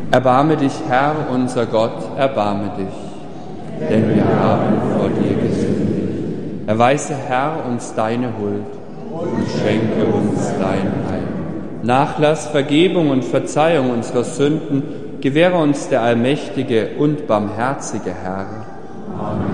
Erbarme dich, Herr, unser Gott, erbarme dich, denn wir haben vor dir gesündigt. Erweise, Herr, uns deine Huld und schenke uns dein Heil. Nachlass, Vergebung und Verzeihung unserer Sünden gewähre uns der allmächtige und barmherzige Herr. Amen.